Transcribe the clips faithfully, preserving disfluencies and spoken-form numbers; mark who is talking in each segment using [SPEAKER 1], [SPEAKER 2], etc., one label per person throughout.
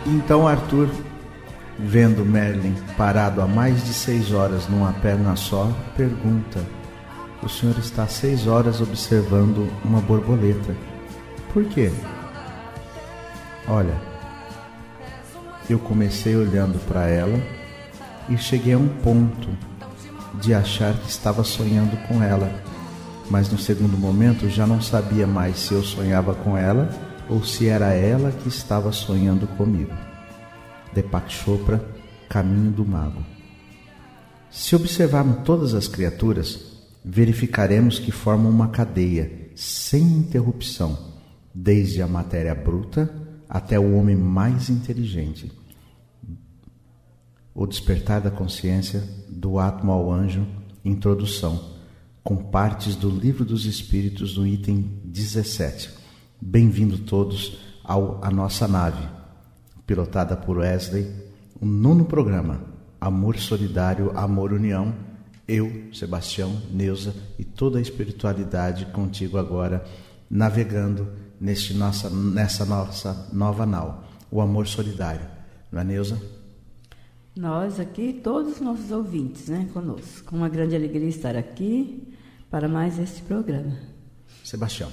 [SPEAKER 1] Então Arthur, vendo Merlin parado há mais de seis horas numa perna só, pergunta: o senhor está seis horas observando uma borboleta. Por quê? Olha, eu comecei olhando para ela e cheguei a um ponto de achar que estava sonhando com ela, mas no segundo momento já não sabia mais se eu sonhava com ela ou se era ela que estava sonhando comigo. Deepak Chopra, Caminho do Mago. Se observarmos todas as criaturas, verificaremos que formam uma cadeia sem interrupção, desde a matéria bruta até o homem mais inteligente. O despertar da consciência, do átomo ao anjo, introdução, com partes do Livro dos Espíritos no item dezessete. Bem-vindo todos ao, à nossa nave, pilotada por Wesley, o nono programa, Amor Solidário, Amor União. Eu, Sebastião, Neuza e toda a espiritualidade contigo agora, navegando neste nossa, nessa nossa nova nau, o amor solidário. Não é, Neuza?
[SPEAKER 2] Nós aqui, todos os nossos ouvintes, né, conosco. Com uma grande alegria estar aqui para mais este programa.
[SPEAKER 1] Sebastião.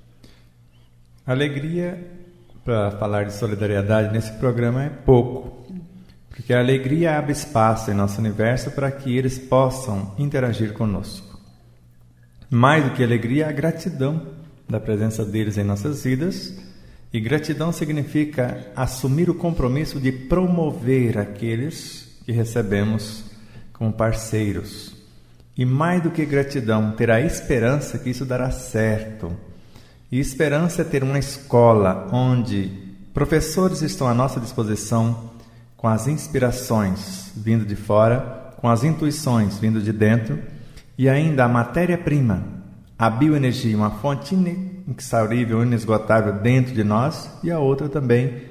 [SPEAKER 3] Alegria, para falar de solidariedade nesse programa, é pouco. Porque a alegria abre espaço em nosso universo para que eles possam interagir conosco. Mais do que alegria, a gratidão da presença deles em nossas vidas. E gratidão significa assumir o compromisso de promover aqueles que recebemos como parceiros. E mais do que gratidão, ter a esperança que isso dará certo. E esperança é ter uma escola onde professores estão à nossa disposição com as inspirações vindo de fora, com as intuições vindo de dentro, e ainda a matéria-prima, a bioenergia, uma fonte inexaurível, inesgotável dentro de nós, e a outra também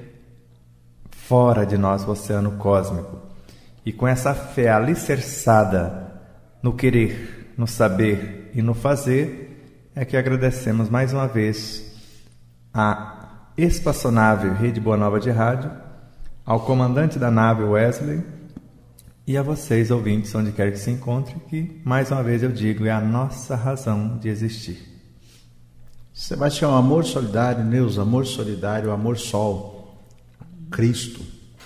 [SPEAKER 3] fora de nós, o oceano cósmico. E com essa fé alicerçada no querer, no saber e no fazer, é que agradecemos mais uma vez a espaçonave Rede Boa Nova de Rádio, ao comandante da nave Wesley e a vocês, ouvintes, onde quer que se encontre, que, mais uma vez eu digo, é a nossa razão de existir.
[SPEAKER 1] Sebastião, amor solidário, Neuza, amor solidário, amor sol, Cristo,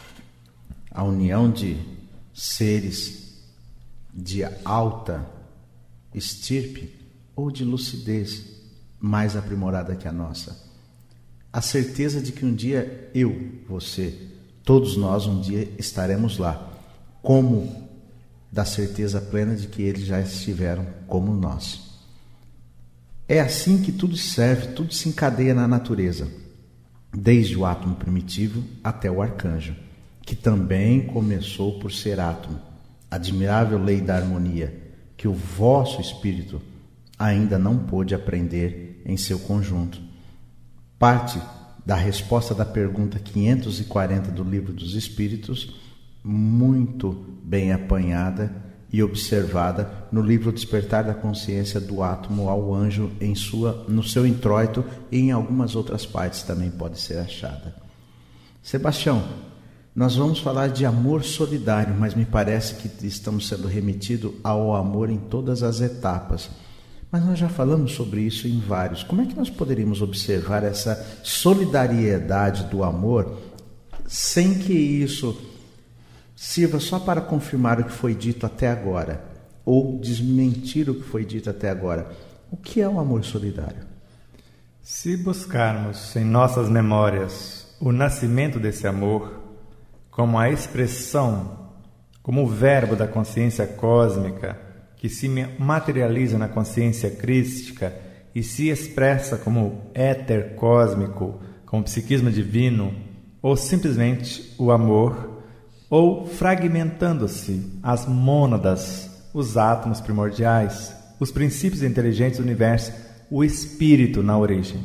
[SPEAKER 1] a união de seres de alta estirpe ou de lucidez mais aprimorada que a nossa. A certeza de que um dia eu, você, todos nós um dia estaremos lá, como da certeza plena de que eles já estiveram como nós. É assim que tudo serve, tudo se encadeia na natureza, desde o átomo primitivo até o arcanjo, que também começou por ser átomo. Admirável lei da harmonia, que o vosso espírito ainda não pôde aprender em seu conjunto. Parte da resposta da pergunta quinhentos e quarenta do Livro dos Espíritos, muito bem apanhada e observada no livro Despertar da Consciência, do Átomo ao Anjo, em sua, no seu introito, e em algumas outras partes também pode ser achada. Sebastião, nós vamos falar de amor solidário, mas me parece que estamos sendo remetidos ao amor em todas as etapas. Mas nós já falamos sobre isso em vários. Como é que nós poderíamos observar essa solidariedade do amor sem que isso sirva só para confirmar o que foi dito até agora ou desmentir o que foi dito até agora? O que é o amor solidário?
[SPEAKER 3] Se buscarmos em nossas memórias o nascimento desse amor como a expressão, como o verbo da consciência cósmica que se materializa na consciência crística e se expressa como éter cósmico, como psiquismo divino, ou simplesmente o amor, ou fragmentando-se as mônadas, os átomos primordiais, os princípios inteligentes do universo, o espírito na origem.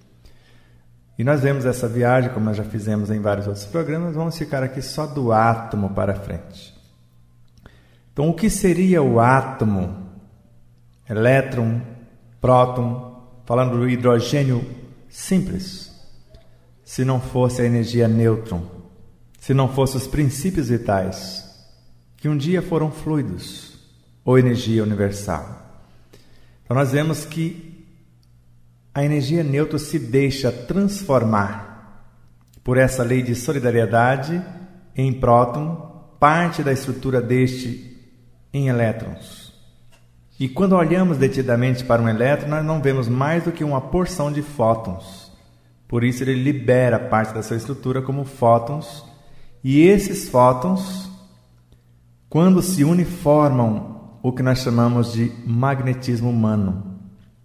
[SPEAKER 3] E nós vemos essa viagem, como nós já fizemos em vários outros programas, vamos ficar aqui só do átomo para frente. Então, o que seria o átomo? Elétron, próton, falando do hidrogênio simples, se não fosse a energia nêutron, se não fossem os princípios vitais, que um dia foram fluidos, ou energia universal. Então nós vemos que a energia neutra se deixa transformar por essa lei de solidariedade em próton, parte da estrutura deste em elétrons. E quando olhamos detidamente para um elétron, nós não vemos mais do que uma porção de fótons. Por isso ele libera parte da sua estrutura como fótons, e esses fótons, quando se uniformam, o que nós chamamos de magnetismo humano.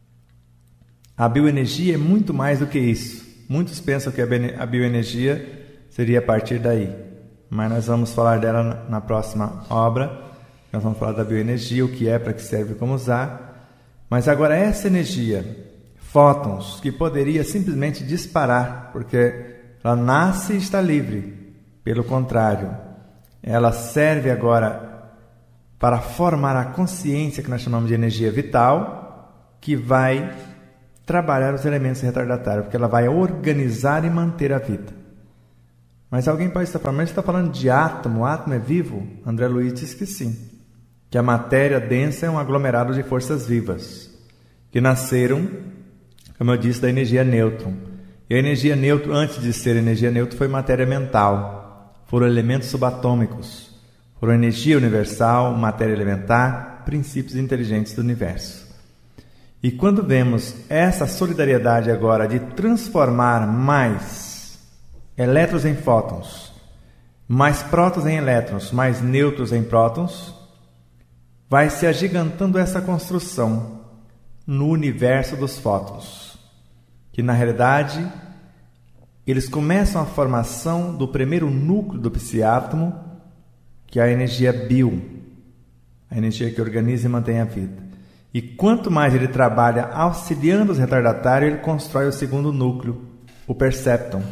[SPEAKER 3] A bioenergia é muito mais do que isso. Muitos pensam que a bioenergia seria a partir daí, mas nós vamos falar dela na próxima obra. Nós vamos falar da bioenergia, o que é, para que serve, como usar. Mas agora essa energia, fótons, que poderia simplesmente disparar, porque ela nasce e está livre. Pelo contrário, ela serve agora para formar a consciência que nós chamamos de energia vital, que vai trabalhar os elementos retardatários, porque ela vai organizar e manter a vida. Mas alguém pode estar falando, mas você está falando de átomo, o átomo é vivo? André Luiz diz que sim, que a matéria densa é um aglomerado de forças vivas, que nasceram, como eu disse, da energia nêutron. E a energia nêutron, antes de ser energia nêutron, foi matéria mental, foram elementos subatômicos, foram energia universal, matéria elementar, princípios inteligentes do universo. E quando vemos essa solidariedade agora de transformar mais elétrons em fótons, mais prótons em elétrons, mais nêutrons em prótons, vai se agigantando essa construção no universo dos fótons, que na realidade eles começam a formação do primeiro núcleo do psiátomo, que é a energia bio, a energia que organiza e mantém a vida. E quanto mais ele trabalha auxiliando os retardatários, ele constrói o segundo núcleo, o percepton.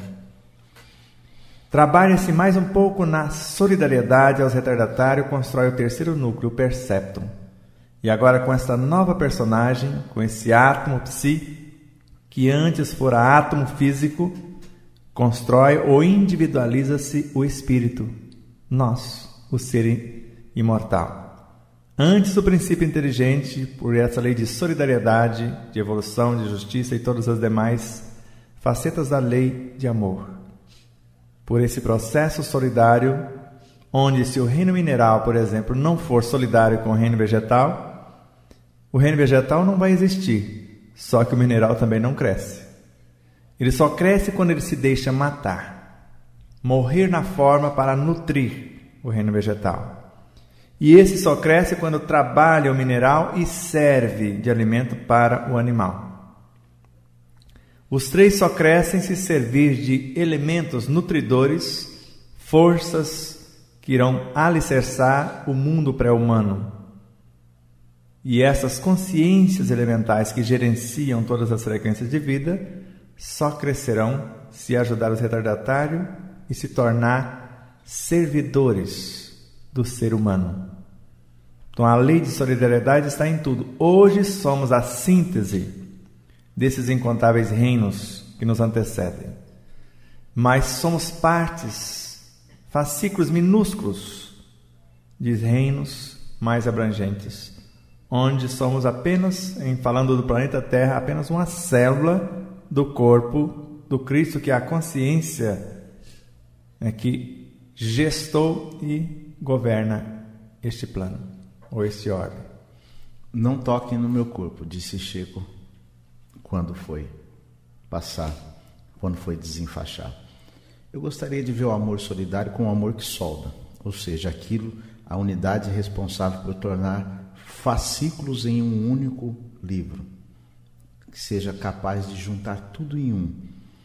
[SPEAKER 3] Trabalha-se mais um pouco na solidariedade aos retardatários, constrói o terceiro núcleo, o percepton. E agora com essa nova personagem, com esse átomo psi, que antes fora átomo físico, constrói ou individualiza-se o espírito, nós, o ser imortal. Antes do princípio inteligente, por essa lei de solidariedade, de evolução, de justiça e todas as demais facetas da lei de amor. Por esse processo solidário, onde se o reino mineral, por exemplo, não for solidário com o reino vegetal, o reino vegetal não vai existir, só que o mineral também não cresce. Ele só cresce quando ele se deixa matar, morrer na forma para nutrir o reino vegetal. E esse só cresce quando trabalha o mineral e serve de alimento para o animal. Os três só crescem se servir de elementos nutridores, forças que irão alicerçar o mundo pré-humano. E essas consciências elementais que gerenciam todas as frequências de vida só crescerão se ajudar os retardatários e se tornar servidores do ser humano. Então a lei de solidariedade está em tudo. Hoje somos a síntese desses incontáveis reinos que nos antecedem. Mas somos partes, fascículos minúsculos de reinos mais abrangentes, onde somos apenas, em falando do planeta Terra, apenas uma célula do corpo do Cristo, que é a consciência, né, que gestou e governa este plano, ou este órgão.
[SPEAKER 1] Não toquem no meu corpo, disse Chico, quando foi passar, quando foi desenfaixar. Eu gostaria de ver o amor solidário com o amor que solda, ou seja, aquilo, a unidade responsável por tornar fascículos em um único livro, que seja capaz de juntar tudo em um,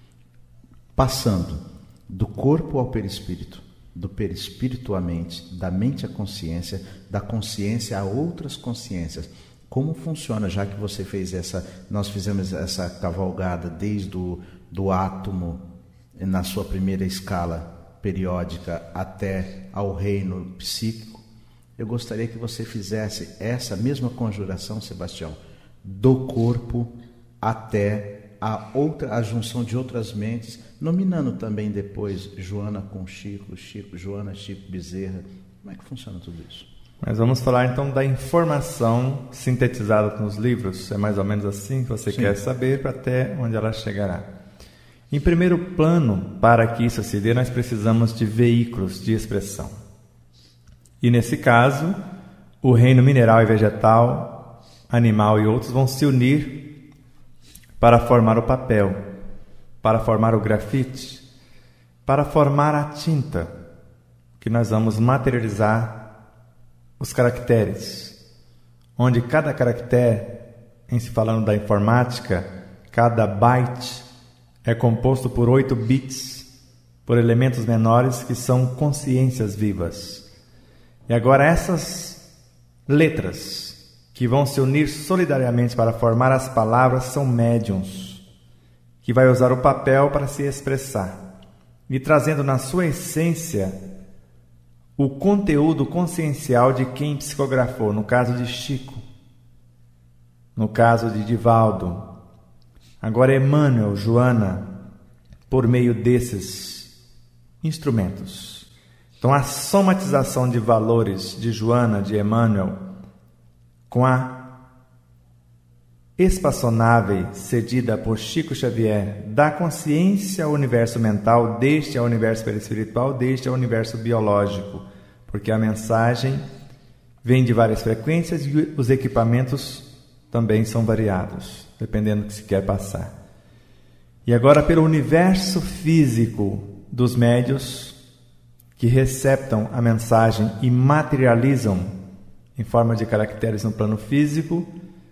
[SPEAKER 1] passando do corpo ao perispírito, do perispírito à mente, da mente à consciência, da consciência a outras consciências. Como funciona, já que você fez essa, nós fizemos essa cavalgada desde o do átomo na sua primeira escala periódica até ao reino psíquico, eu gostaria que você fizesse essa mesma conjuração, Sebastião, do corpo até a, outra, a junção de outras mentes, nominando também depois Joana com Chico, Chico, Joana, Chico, Bezerra. Como é que funciona tudo isso?
[SPEAKER 3] Mas vamos falar então da informação sintetizada nos livros. É mais ou menos assim que você Sim. quer saber, para até onde ela chegará. Em primeiro plano, para que isso se dê, nós precisamos de veículos de expressão. E nesse caso, o reino mineral e vegetal, animal e outros vão se unir para formar o papel, para formar o grafite, para formar a tinta, que nós vamos materializar os caracteres, onde cada caractere, em se falando da informática, cada byte é composto por oito bits, por elementos menores que são consciências vivas. E agora essas letras que vão se unir solidariamente para formar as palavras são médiums, que vai usar o papel para se expressar, e trazendo na sua essência o conteúdo consciencial de quem psicografou, no caso de Chico, no caso de Divaldo, agora Emmanuel, Joana, por meio desses instrumentos. Então a somatização de valores de Joana, de Emmanuel, com a espaçonave cedida por Chico Xavier, da consciência ao universo mental, deste ao universo perispiritual, deste ao universo biológico, porque a mensagem vem de várias frequências e os equipamentos também são variados, dependendo do que se quer passar. E agora, pelo universo físico dos médios que receptam a mensagem e materializam em forma de caracteres no plano físico,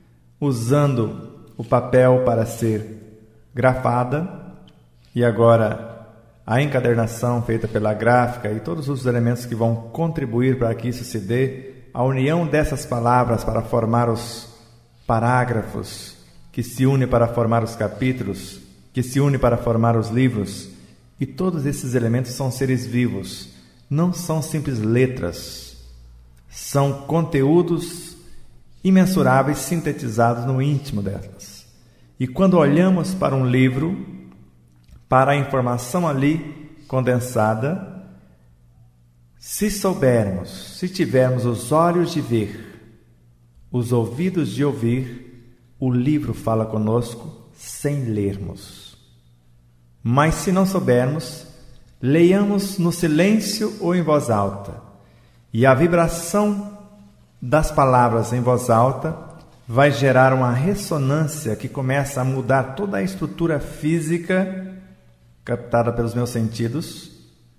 [SPEAKER 3] usando o papel para ser grafada, e agora a encadernação feita pela gráfica e todos os elementos que vão contribuir para que isso se dê, a união dessas palavras para formar os parágrafos, que se une para formar os capítulos, que se une para formar os livros, e todos esses elementos são seres vivos, não são simples letras, são conteúdos imensuráveis sintetizados no íntimo delas. E quando olhamos para um livro, para a informação ali condensada, se soubermos, se tivermos os olhos de ver, os ouvidos de ouvir, o livro fala conosco sem lermos. Mas se não soubermos, leiamos no silêncio ou em voz alta, e a vibração das palavras em voz alta vai gerar uma ressonância que começa a mudar toda a estrutura física captada pelos meus sentidos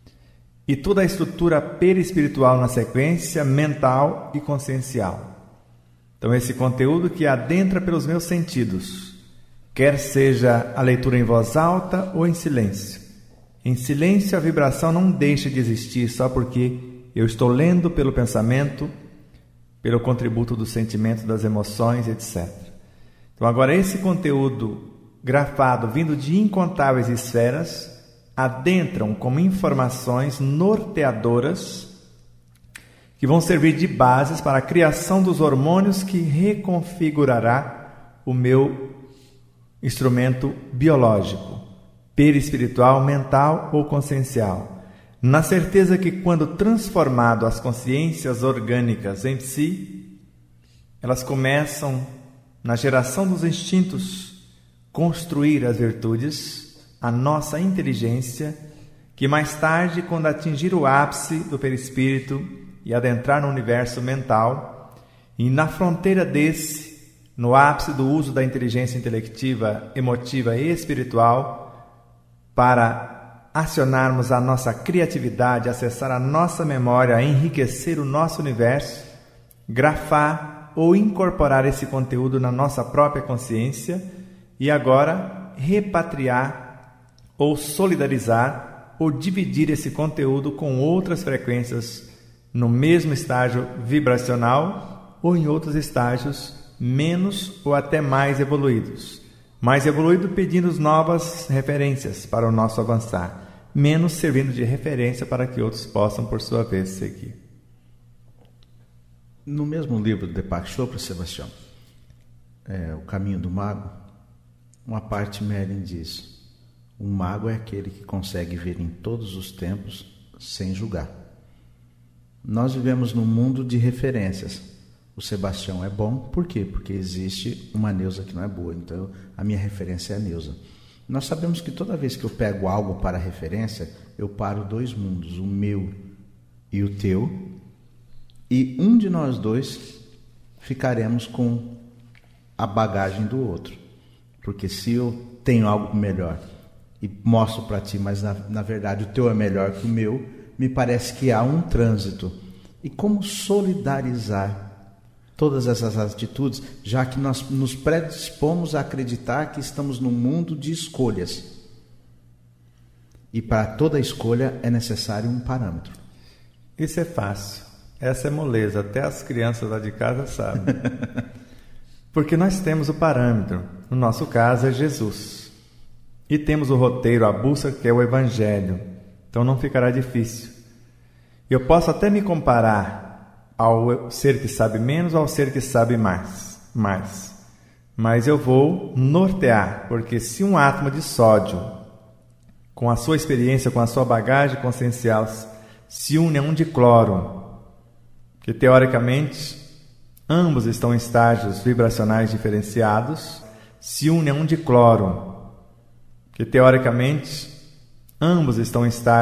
[SPEAKER 3] e toda a estrutura perispiritual na sequência, mental e consciencial. Então esse conteúdo que adentra pelos meus sentidos, quer seja a leitura em voz alta ou em silêncio. Em silêncio a vibração não deixa de existir só porque eu estou lendo pelo pensamento, pelo contributo do sentimento, das emoções, etcétera. Então agora esse conteúdo grafado, vindo de incontáveis esferas, adentram como informações norteadoras que vão servir de bases para a criação dos hormônios que reconfigurará o meu instrumento biológico, perispiritual, mental ou consciencial, na certeza que quando transformado as consciências orgânicas em si, elas começam, na geração dos instintos, construir as virtudes, a nossa inteligência, que mais tarde, quando atingir o ápice do perispírito e adentrar no universo mental, e na fronteira desse, no ápice do uso da inteligência intelectiva, emotiva e espiritual, para acionarmos a nossa criatividade, acessar a nossa memória, enriquecer o nosso universo, grafar ou incorporar esse conteúdo na nossa própria consciência e agora repatriar ou solidarizar ou dividir esse conteúdo com outras frequências no mesmo estágio vibracional ou em outros estágios menos ou até mais evoluídos. Mais evoluído pedindo novas referências para o nosso avançar, menos servindo de referência para que outros possam, por sua vez, seguir.
[SPEAKER 1] No mesmo livro de Deepak Chopra, Sebastião, é, O Caminho do Mago, uma parte Merlin diz: um mago é aquele que consegue ver em todos os tempos sem julgar. Nós vivemos num mundo de referências. O Sebastião é bom, por quê? Porque existe uma Neuza que não é boa, então a minha referência é a Neuza. Nós sabemos que toda vez que eu pego algo para referência, eu paro dois mundos, o meu e o teu, e um de nós dois ficaremos com a bagagem do outro. Porque se eu tenho algo melhor e mostro para ti, mas na, na verdade o teu é melhor que o meu, me parece que há um trânsito. E como solidarizar todas essas atitudes, já que nós nos predispomos a acreditar que estamos num mundo de escolhas. E para toda escolha é necessário um parâmetro.
[SPEAKER 3] Isso é fácil. Essa é moleza. Até as crianças lá de casa sabem. Porque nós temos o parâmetro. No nosso caso é Jesus. E temos o roteiro, a bússola, que é o Evangelho. Então não ficará difícil. Eu posso até me comparar ao ser que sabe menos ou ao ser que sabe mais, mais. Mas eu vou nortear, porque se um átomo de sódio, com a sua experiência, com a sua bagagem consciencial, se une a um de cloro, que teoricamente ambos estão em estágios vibracionais diferenciados, se une a um de cloro, que teoricamente ambos estão em estágios